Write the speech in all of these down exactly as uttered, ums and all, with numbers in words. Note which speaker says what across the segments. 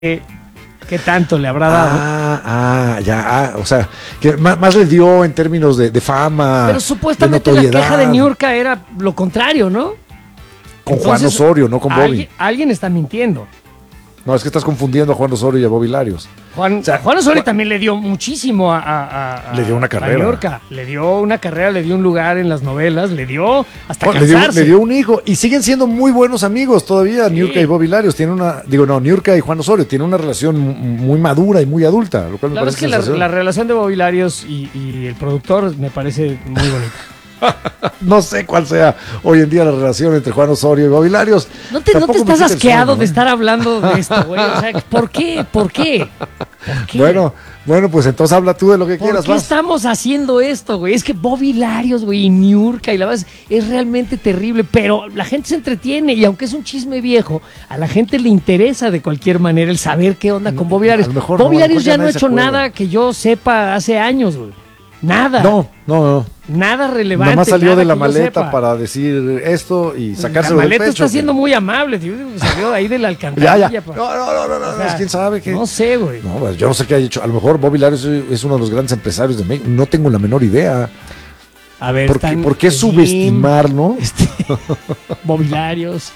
Speaker 1: ¿Qué, qué tanto le habrá dado?
Speaker 2: Ah, ah, ya, ah, o sea, que más, más le dio en términos de, de fama.
Speaker 1: Pero supuestamente
Speaker 2: de
Speaker 1: la queja de Niurka era lo contrario, ¿no?
Speaker 2: Con
Speaker 1: Entonces,
Speaker 2: Juan Osorio, no con Bobby.
Speaker 1: Alguien, alguien está mintiendo.
Speaker 2: No, es que estás confundiendo a Juan Osorio y a Bobby Larios.
Speaker 1: Juan,
Speaker 2: O sea,
Speaker 1: Juan Osorio
Speaker 2: Juan,
Speaker 1: también le dio muchísimo a, a, a
Speaker 2: Le dio una
Speaker 1: a
Speaker 2: carrera.
Speaker 1: Niurka. Le dio una carrera, le dio un lugar en las novelas, le dio hasta
Speaker 2: Juan, le, dio,
Speaker 1: cansarse.
Speaker 2: le dio un hijo y siguen siendo muy buenos amigos todavía.
Speaker 1: Sí.
Speaker 2: Niurka y Bobby Larios tienen una, digo no, Niurka y Juan Osorio tienen una relación muy madura y muy adulta, lo cual me
Speaker 1: La verdad
Speaker 2: parece
Speaker 1: es que la,
Speaker 2: sensacional.
Speaker 1: la relación de Bobby Larios y, y el productor me parece muy bonita.
Speaker 2: No sé cuál sea hoy en día la relación entre Juan Osorio y Bobby Larios.
Speaker 1: ¿No te, ¿no te
Speaker 2: Tampoco me
Speaker 1: estás
Speaker 2: quita el
Speaker 1: asqueado
Speaker 2: sueño,
Speaker 1: de
Speaker 2: ¿eh?
Speaker 1: estar hablando de esto, güey? O sea, ¿por qué? ¿Por qué? ¿Por qué?
Speaker 2: Bueno, bueno, pues entonces habla tú de lo que
Speaker 1: ¿Por
Speaker 2: quieras,
Speaker 1: qué
Speaker 2: vas.
Speaker 1: estamos haciendo esto, güey? Es que Bobby Larios, güey, y Niurka, y la verdad es, es realmente terrible, pero la gente se entretiene, y aunque es un chisme viejo, a la gente le interesa de cualquier manera el saber qué onda con Bobby Larios.
Speaker 2: A lo mejor
Speaker 1: Bobby
Speaker 2: no, a lo
Speaker 1: Larios
Speaker 2: mejor ya
Speaker 1: ya no ha
Speaker 2: nadie se
Speaker 1: hecho
Speaker 2: acuerda.
Speaker 1: nada que yo sepa hace años, güey. Nada.
Speaker 2: No, no, no.
Speaker 1: Nada relevante.
Speaker 2: Nada más salió
Speaker 1: nada
Speaker 2: de la
Speaker 1: que yo
Speaker 2: maleta
Speaker 1: sepa.
Speaker 2: para decir esto y sacárselo
Speaker 1: La
Speaker 2: del
Speaker 1: maleta
Speaker 2: pecho.
Speaker 1: está siendo
Speaker 2: que-
Speaker 1: muy amable, tío. Salió de ahí de la
Speaker 2: Ya,
Speaker 1: alcantarilla.
Speaker 2: ya.
Speaker 1: pa-
Speaker 2: No, no, no, no, no,
Speaker 1: O sea,
Speaker 2: quién sabe qué.
Speaker 1: No sé, güey.
Speaker 2: No, pues, yo no sé qué ha hecho. A lo mejor Bobby Larios es uno de los grandes empresarios de México. No tengo la menor idea.
Speaker 1: A ver,
Speaker 2: ¿Por qué,
Speaker 1: están
Speaker 2: por qué
Speaker 1: Jim,
Speaker 2: subestimar, no?
Speaker 1: Este, Bobby Larios.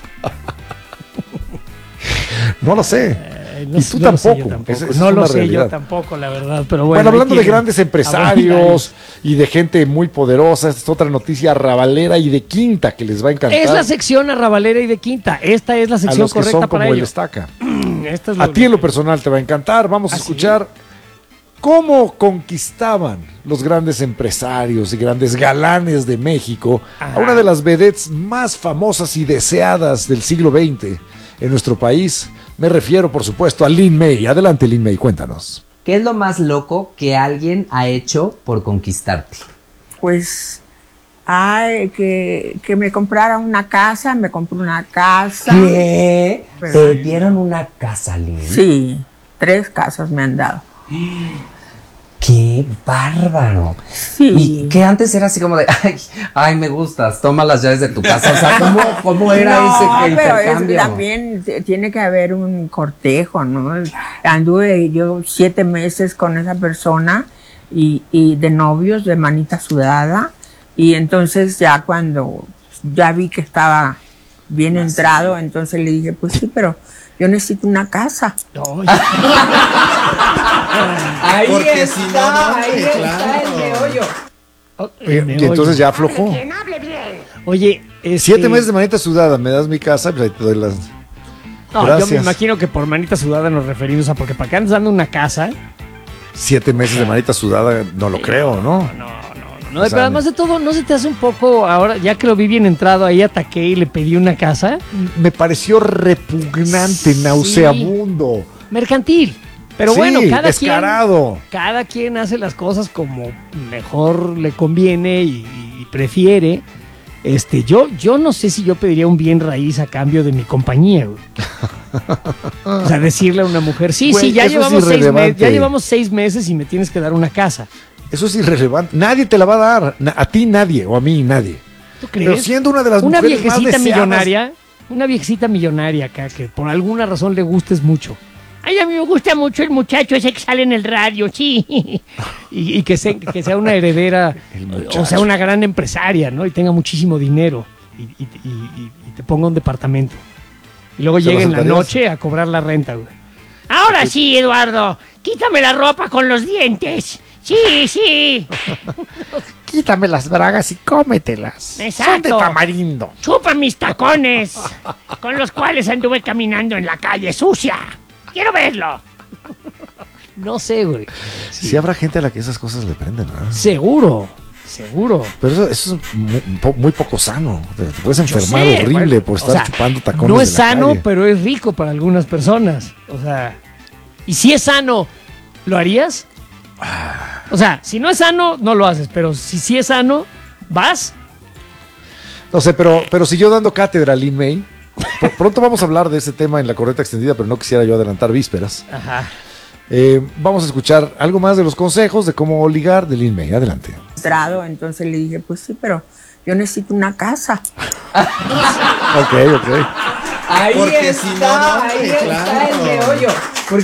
Speaker 2: No lo sé.
Speaker 1: Eh, no
Speaker 2: Y
Speaker 1: sé-
Speaker 2: tú
Speaker 1: no lo sé yo
Speaker 2: tampoco.
Speaker 1: tampoco.
Speaker 2: Esa- esa
Speaker 1: no
Speaker 2: es
Speaker 1: lo
Speaker 2: una
Speaker 1: sé
Speaker 2: realidad.
Speaker 1: yo tampoco, la verdad. Pero bueno,
Speaker 2: Bueno,
Speaker 1: ahí
Speaker 2: hablando de
Speaker 1: tienen
Speaker 2: grandes
Speaker 1: a Bobby
Speaker 2: empresarios
Speaker 1: Larios.
Speaker 2: y de gente muy poderosa, esta es otra noticia rabalera y de quinta que les va a encantar.
Speaker 1: Es la sección arrabalera y de quinta. Esta es la
Speaker 2: a
Speaker 1: sección
Speaker 2: los que
Speaker 1: correcta
Speaker 2: son como
Speaker 1: para
Speaker 2: el
Speaker 1: ello.
Speaker 2: Estaca.
Speaker 1: Esta es
Speaker 2: A
Speaker 1: lo-
Speaker 2: ti en lo personal te va a encantar. Vamos a
Speaker 1: ¿Ah, sí?
Speaker 2: escuchar cómo conquistaban los grandes empresarios y grandes galanes de México
Speaker 1: Ajá.
Speaker 2: a una de las vedettes más famosas y deseadas del siglo veinte en nuestro país. Me refiero, por supuesto, a Lin May. Adelante, Lin May, cuéntanos.
Speaker 3: ¿Qué es lo más loco que alguien ha hecho por conquistarte?
Speaker 4: Pues, ay, que, que me comprara una casa, me compró una casa.
Speaker 3: ¿Qué?
Speaker 4: Pero-
Speaker 3: ¿Te dieron una casa, Lin?
Speaker 4: Sí, tres casas me han dado.
Speaker 3: ¡Qué bárbaro!
Speaker 4: Sí.
Speaker 3: Y que antes era así como de, ay, ay, me gustas, toma las llaves de tu casa. O sea, ¿cómo, cómo era
Speaker 4: No,
Speaker 3: ese
Speaker 4: pero es-
Speaker 3: intercambio?
Speaker 4: también t- tiene que haber un cortejo, ¿no? Anduve yo siete meses con esa persona y, y de novios, de manita sudada, y entonces ya cuando ya vi que estaba bien entrado, entonces le dije, pues sí, pero yo necesito una casa.
Speaker 1: Oye,
Speaker 3: Ahí
Speaker 5: Porque
Speaker 3: está,
Speaker 5: si no, no,
Speaker 3: ahí
Speaker 5: hombre,
Speaker 3: está
Speaker 5: claro.
Speaker 3: el meollo.
Speaker 1: oh,
Speaker 2: Oye,
Speaker 1: me
Speaker 2: y
Speaker 1: oye.
Speaker 2: entonces ya aflojó.
Speaker 1: Oye, este-
Speaker 2: Siete meses de manita sudada, me das mi casa, pues ahí te doy las...
Speaker 1: No, yo me
Speaker 2: Gracias.
Speaker 1: imagino que por manita sudada nos referimos a porque para acá andas dando una casa.
Speaker 2: Siete meses de manita sudada, no lo creo, ¿no?
Speaker 1: No, no, no. no
Speaker 2: O sea,
Speaker 1: pero además de todo, ¿no se te hace un poco ahora, ya que lo vi bien entrado, ahí ataqué y le pedí una casa?
Speaker 2: Me pareció repugnante,
Speaker 1: Sí.
Speaker 2: nauseabundo.
Speaker 1: Mercantil. Pero
Speaker 2: Sí,
Speaker 1: bueno, cada
Speaker 2: descarado.
Speaker 1: quien, cada quien hace las cosas como mejor le conviene y, y prefiere. Este, yo, yo no sé si yo pediría un bien raíz a cambio de mi compañía, güey. O sea, decirle a una mujer, sí,
Speaker 2: Güey,
Speaker 1: sí, ya
Speaker 2: eso es
Speaker 1: llevamos, seis meses,
Speaker 2: irrelevante.
Speaker 1: ya llevamos seis meses y me tienes que dar una casa.
Speaker 2: Eso es irrelevante. Nadie te la va a dar. Na- a ti nadie, o a mí nadie.
Speaker 1: ¿Tú crees?
Speaker 2: Pero siendo una de las
Speaker 1: Una
Speaker 2: mujeres más
Speaker 1: viejecita
Speaker 2: deseadas-
Speaker 1: millonaria, una viejecita millonaria acá, que por alguna razón le gustes mucho. Ay, a mí me gusta mucho el muchacho ese que sale en el radio, sí. Y, y que, se- que sea una heredera,
Speaker 2: El
Speaker 1: o
Speaker 2: muchacho.
Speaker 1: sea, una gran empresaria, ¿no? Y tenga muchísimo dinero. Y, y- y- y- y te ponga un departamento. Y luego
Speaker 2: ¿Se
Speaker 1: llegue
Speaker 2: lo
Speaker 1: en la
Speaker 2: aceptarías?
Speaker 1: noche a cobrar la renta, güey. Ahora sí, Eduardo, quítame la ropa con los dientes. Sí, sí.
Speaker 2: Quítame las bragas y cómetelas.
Speaker 1: Exacto.
Speaker 2: Son de tamarindo.
Speaker 1: Chupa mis tacones, con los cuales anduve caminando en la calle sucia. Quiero verlo. No sé, güey.
Speaker 2: Sí. habrá gente a la que esas cosas le prenden, ¿verdad?
Speaker 1: Seguro, seguro.
Speaker 2: Pero eso, eso es muy, po- muy poco sano. Te, te puedes
Speaker 1: Yo
Speaker 2: enfermar
Speaker 1: sé,
Speaker 2: horrible
Speaker 1: bueno,
Speaker 2: por
Speaker 1: o
Speaker 2: estar
Speaker 1: sea,
Speaker 2: chupando tacones.
Speaker 1: No
Speaker 2: de
Speaker 1: es
Speaker 2: la
Speaker 1: sano,
Speaker 2: calle.
Speaker 1: pero es rico para algunas personas. O sea, y si es sano, ¿lo harías? O sea, si no es sano, no lo haces. Pero si sí es sano, ¿vas?
Speaker 2: No sé, pero, pero si yo dando cátedra a Lin May, pr- pronto vamos a hablar de ese tema en la correcta extendida, pero no quisiera yo adelantar vísperas.
Speaker 1: Ajá.
Speaker 2: Eh, vamos a escuchar algo más de los consejos de cómo ligar de Lin May. Adelante.
Speaker 4: Entrado, entonces le dije, pues sí, pero yo necesito una casa.
Speaker 2: Ok, ok.
Speaker 3: Ahí
Speaker 5: Porque
Speaker 3: está,
Speaker 5: si no, no,
Speaker 3: ahí
Speaker 5: claro.
Speaker 3: está el meollo.